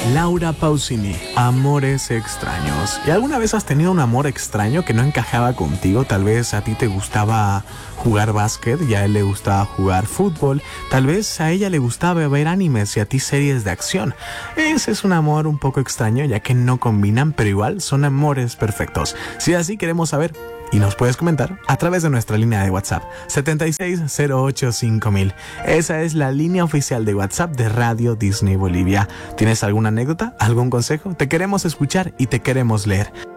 Laura Pausini, Amores Extraños. ¿Y alguna vez has tenido un amor extraño que no encajaba contigo? Tal vez a ti te gustaba jugar básquet y a él le gustaba jugar fútbol. Tal vez a ella le gustaba ver animes y a ti series de acción. Ese es un amor un poco extraño, ya que no combinan, pero igual son amores perfectos. Si es así, queremos saber. Y nos puedes comentar a través de nuestra línea de WhatsApp 76085000. Esa es la línea oficial de WhatsApp de Radio Disney Bolivia. ¿Tienes alguna anécdota? ¿Algún consejo? Te queremos escuchar y te queremos leer.